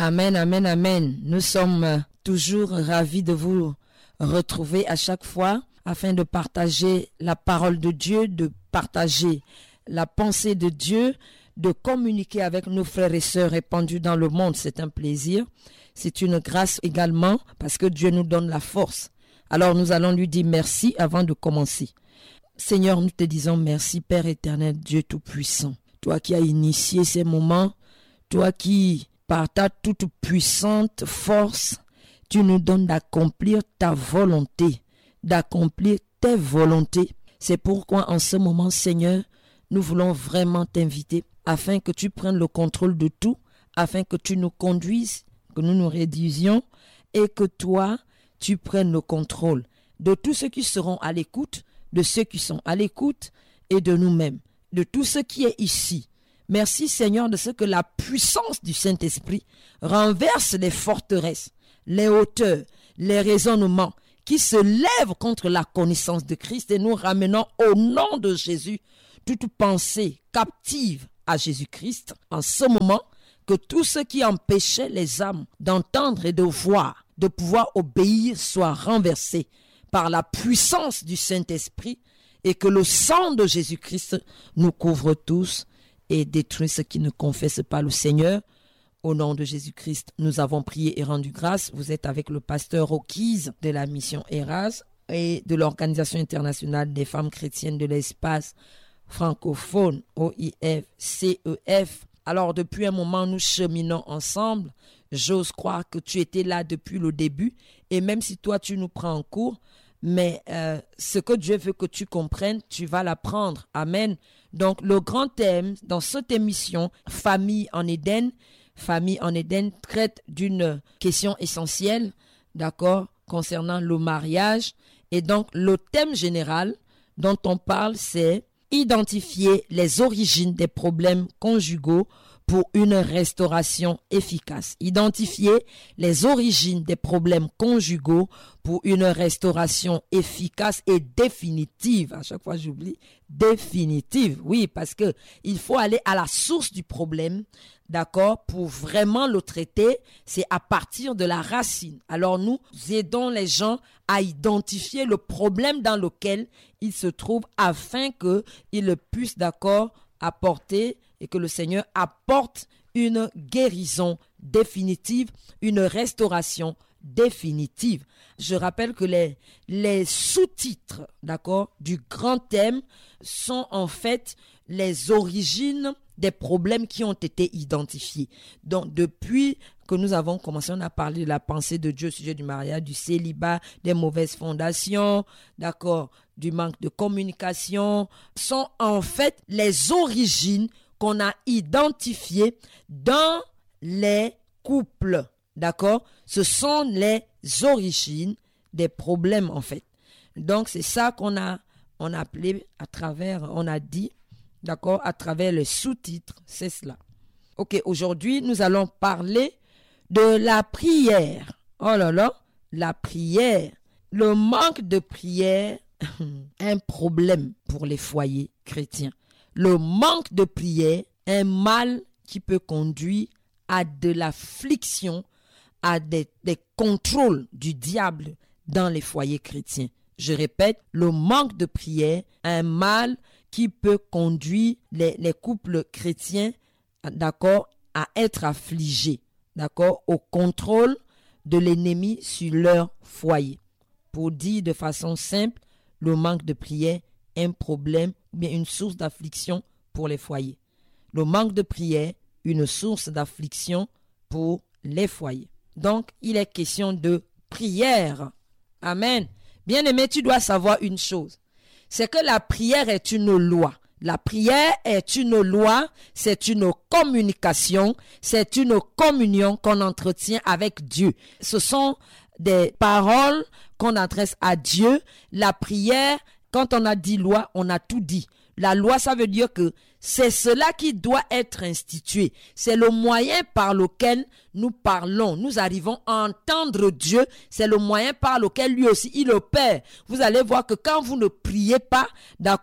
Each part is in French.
Amen, amen, amen. Nous sommes toujours ravis de vous retrouver à chaque fois afin de partager la parole de Dieu, de partager la pensée de Dieu, de communiquer avec nos frères et sœurs répandus dans le monde. C'est un plaisir. C'est une grâce également parce que Dieu nous donne la force. Alors nous allons lui dire merci avant de commencer. Seigneur, nous te disons merci, Père éternel, Dieu tout-puissant. Toi qui as initié ces moments, toi qui, par ta toute puissante force, tu nous donnes d'accomplir ta volonté, d'accomplir tes volontés. C'est pourquoi en ce moment, Seigneur, nous voulons vraiment t'inviter afin que tu prennes le contrôle de tout, afin que tu nous conduises, que nous nous rédisions et que toi, tu prennes le contrôle de tous ceux qui seront à l'écoute, de ceux qui sont à l'écoute et de nous-mêmes, de tout ce qui est ici. Merci Seigneur de ce que la puissance du Saint-Esprit renverse les forteresses, les hauteurs, les raisonnements qui se lèvent contre la connaissance de Christ et nous ramenons au nom de Jésus toute pensée captive à Jésus-Christ en ce moment, que tout ce qui empêchait les âmes d'entendre et de voir, de pouvoir obéir soit renversé par la puissance du Saint-Esprit et que le sang de Jésus-Christ nous couvre tous et détruit ceux qui ne confessent pas le Seigneur. Au nom de Jésus-Christ, nous avons prié et rendu grâce. Vous êtes avec le pasteur O'Keys de la mission ERAS et de l'Organisation internationale des femmes chrétiennes de l'espace francophone, OIF-CEF. Alors, depuis un moment, nous cheminons ensemble. J'ose croire que tu étais là depuis le début. Et même si toi, tu nous prends en cours, mais ce que Dieu veut que tu comprennes, tu vas l'apprendre. Amen. Donc, le grand thème dans cette émission, Famille en Éden, traite d'une question essentielle, d'accord, concernant le mariage. Et donc, le thème général dont on parle, c'est identifier les origines des problèmes conjugaux pour une restauration efficace. Identifier les origines des problèmes conjugaux pour une restauration efficace et définitive. À chaque fois, j'oublie. Définitive, oui, parce que il faut aller à la source du problème, d'accord, pour vraiment le traiter. C'est à partir de la racine. Alors, nous aidons les gens à identifier le problème dans lequel ils se trouvent afin qu'ils puissent, d'accord, apporter et que le Seigneur apporte une guérison définitive, une restauration définitive. Je rappelle que les sous-titres, d'accord, du grand thème sont en fait les origines des problèmes qui ont été identifiés. Donc, depuis que nous avons commencé, on a parlé de la pensée de Dieu au sujet du mariage, du célibat, des mauvaises fondations, d'accord, du manque de communication, sont en fait les origines qu'on a identifiées dans les couples, d'accord? Ce sont les origines des problèmes, en fait. Donc, c'est ça qu'on a appelé on a dit, d'accord, à travers les sous-titres, c'est cela. Ok, aujourd'hui, nous allons parler de la prière. Oh là là, la prière. Le manque de prière est un problème pour les foyers chrétiens. Le manque de prière est un mal qui peut conduire à de l'affliction, à des contrôles du diable dans les foyers chrétiens. Je répète, le manque de prière est un mal qui peut conduire les couples chrétiens, d'accord, à être affligés, d'accord, au contrôle de l'ennemi sur leur foyer. Pour dire de façon simple, le manque de prière est un problème ou bien une source d'affliction pour les foyers. Le manque de prière, une source d'affliction pour les foyers. Donc, il est question de prière. Amen. Bien-aimé, tu dois savoir une chose. C'est que la prière est une loi. La prière est une loi, c'est une communication, c'est une communion qu'on entretient avec Dieu. Ce sont des paroles qu'on adresse à Dieu. La prière, quand on a dit loi, on a tout dit. La loi, ça veut dire que c'est cela qui doit être institué. C'est le moyen par lequel nous parlons. Nous arrivons à entendre Dieu. C'est le moyen par lequel lui aussi, il opère. Vous allez voir que quand vous ne priez pas, d'accord,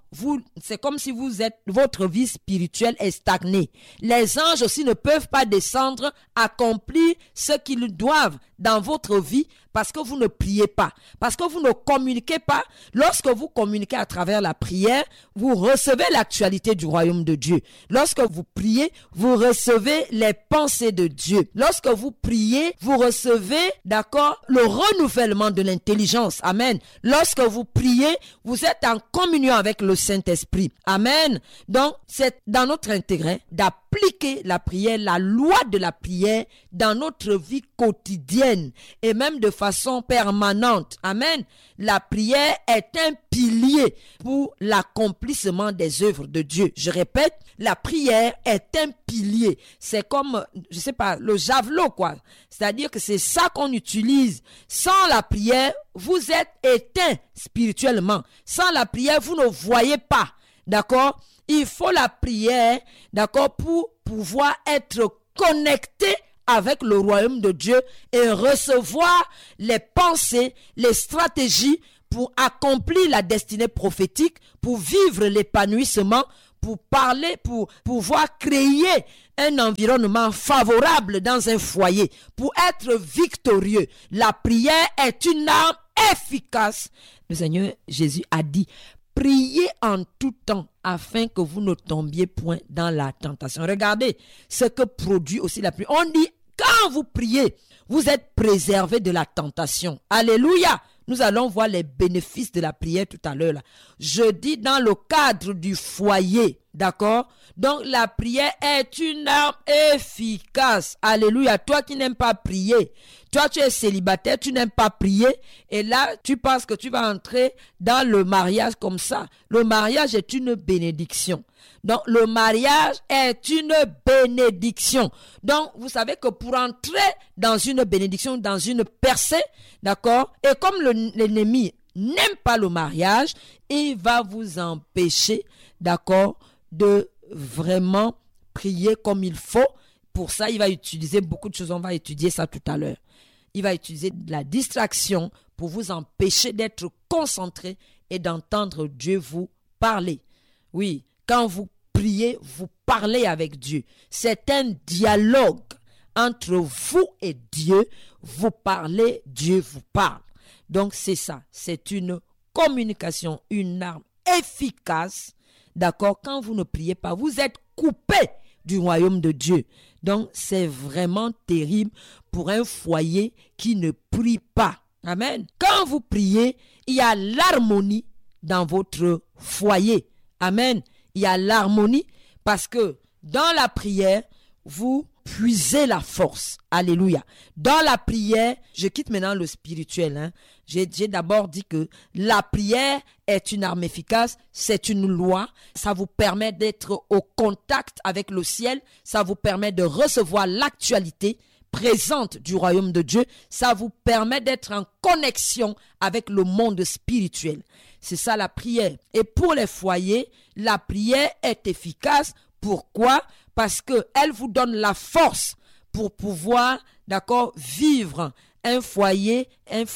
c'est comme si votre vie spirituelle est stagnée. Les anges aussi ne peuvent pas descendre, accomplir ce qu'ils doivent dans votre vie parce que vous ne priez pas, parce que vous ne communiquez pas. Lorsque vous communiquez à travers la prière, vous recevez l'actualité du royaume de Dieu. Lorsque vous priez, vous recevez les pensées de Dieu. Lorsque vous priez, vous recevez, d'accord, le renouvellement de l'intelligence. Amen. Lorsque vous priez, vous êtes en communion avec le Saint-Esprit. Amen. Donc, c'est dans notre intérêt d'appliquer la prière, la loi de la prière dans notre vie quotidienne et même de façon permanente. Amen. La prière est un pilier pour l'accomplissement des œuvres de Dieu. Je répète, la prière est un pilier. C'est comme, je sais pas, le javelot, quoi. C'est-à-dire que c'est ça qu'on utilise. Sans la prière, vous êtes éteint spirituellement. Sans la prière, vous ne voyez pas. D'accord? Il faut la prière, d'accord, pour pouvoir être connecté avec le royaume de Dieu et recevoir les pensées, les stratégies pour accomplir la destinée prophétique, pour vivre l'épanouissement, pour parler, pour pouvoir créer un environnement favorable dans un foyer, pour être victorieux. La prière est une arme efficace. Le Seigneur Jésus a dit: priez en tout temps afin que vous ne tombiez point dans la tentation. Regardez ce que produit aussi la prière. On dit, quand vous priez, vous êtes préservé de la tentation. Alléluia. Nous allons voir les bénéfices de la prière tout à l'heure. Je dis dans le cadre du foyer, d'accord? Donc la prière est une arme efficace. Alléluia. Toi qui n'aimes pas prier, toi tu es célibataire, tu n'aimes pas prier, et là tu penses que tu vas entrer dans le mariage comme ça. Le mariage est une bénédiction. Donc le mariage est une bénédiction. Donc vous savez que pour entrer dans une bénédiction, dans une percée, d'accord, et comme l'ennemi n'aime pas le mariage, il va vous empêcher, d'accord, de vraiment prier comme il faut. Pour ça, il va utiliser beaucoup de choses. On va étudier ça tout à l'heure. Il va utiliser de la distraction pour vous empêcher d'être concentré et d'entendre Dieu vous parler. Oui, quand vous priez, vous parlez avec Dieu. C'est un dialogue entre vous et Dieu. Vous parlez, Dieu vous parle. Donc c'est ça, c'est une communication, une arme efficace. D'accord, quand vous ne priez pas, vous êtes coupé du royaume de Dieu. Donc c'est vraiment terrible pour un foyer qui ne prie pas. Amen. Quand vous priez, il y a l'harmonie dans votre foyer. Amen. Il y a l'harmonie parce que dans la prière, vous puisez la force. Alléluia. Dans la prière, je quitte maintenant le spirituel. J'ai d'abord dit que la prière est une arme efficace, c'est une loi. Ça vous permet d'être au contact avec le ciel. Ça vous permet de recevoir l'actualité présente du royaume de Dieu. Ça vous permet d'être en connexion avec le monde spirituel. C'est ça la prière. Et pour les foyers, la prière est efficace. Pourquoi? Parce qu'elle vous donne la force pour pouvoir, d'accord, vivre un foyer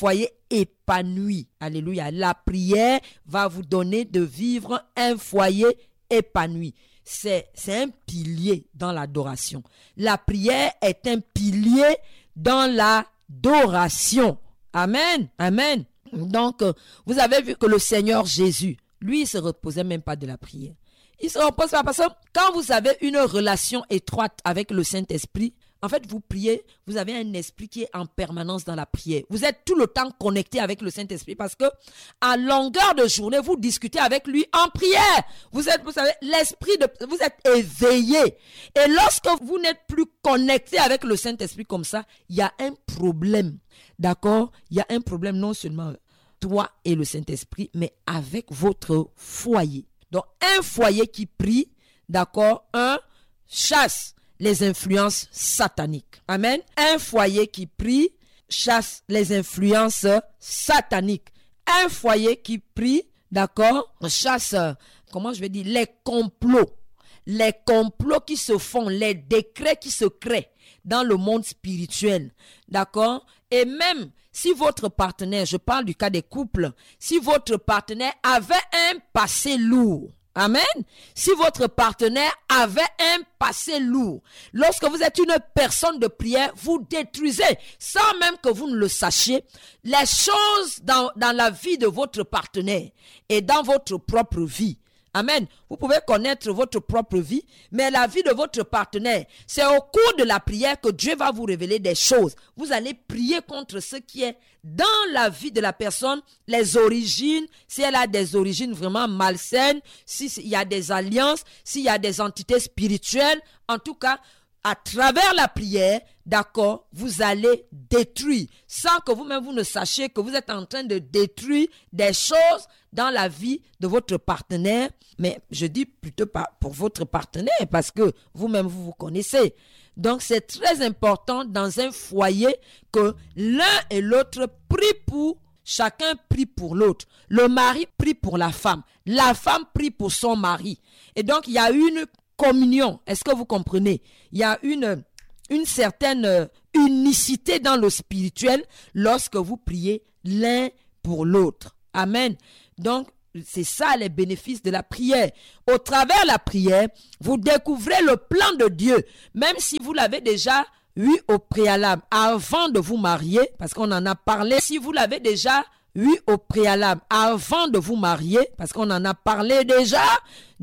épanoui. Alléluia. La prière va vous donner de vivre un foyer épanoui. C'est un pilier dans l'adoration. La prière est un pilier dans l'adoration. Amen. Amen. Donc, vous avez vu que le Seigneur Jésus, lui, il ne se reposait même pas de la prière. Il se repose pas parce que quand vous avez une relation étroite avec le Saint-Esprit, en fait, vous priez, vous avez un esprit qui est en permanence dans la prière. Vous êtes tout le temps connecté avec le Saint-Esprit parce que à longueur de journée, vous discutez avec lui en prière. Vous savez, vous êtes éveillé. Et lorsque vous n'êtes plus connecté avec le Saint-Esprit comme ça, il y a un problème. D'accord? Il y a un problème non seulement toi et le Saint-Esprit, mais avec votre foyer. Donc, un foyer qui prie, d'accord, chasse les influences sataniques. Amen. Un foyer qui prie chasse les influences sataniques. Un foyer qui prie, d'accord, chasse, les complots. Les complots qui se font, les décrets qui se créent dans le monde spirituel. D'accord? Et même si votre partenaire, je parle du cas des couples, si votre partenaire avait un passé lourd, amen. Si votre partenaire avait un passé lourd, lorsque vous êtes une personne de prière, vous détruisez, sans même que vous ne le sachiez, les choses dans la vie de votre partenaire et dans votre propre vie. Amen. Vous pouvez connaître votre propre vie, mais la vie de votre partenaire, c'est au cours de la prière que Dieu va vous révéler des choses. Vous allez prier contre ce qui est dans la vie de la personne, les origines, si elle a des origines vraiment malsaines, s'il y a des alliances, s'il y a des entités spirituelles, en tout cas, à travers la prière, d'accord, vous allez détruire, sans que vous-même vous ne sachiez que vous êtes en train de détruire des choses dans la vie de votre partenaire, mais je dis plutôt pas pour votre partenaire, parce que vous-même vous vous connaissez. Donc c'est très important dans un foyer que l'un et l'autre prient pour, chacun prie pour l'autre. Le mari prie pour la femme prie pour son mari. Et donc il y a une communion, est-ce que vous comprenez? Il y a une certaine unicité dans le spirituel lorsque vous priez l'un pour l'autre. Amen. Donc, c'est ça les bénéfices de la prière. Au travers de la prière, vous découvrez le plan de Dieu, même si vous l'avez déjà eu au préalable, avant de vous marier, parce qu'on en a parlé, si vous l'avez déjà eu au préalable, avant de vous marier, parce qu'on en a parlé déjà,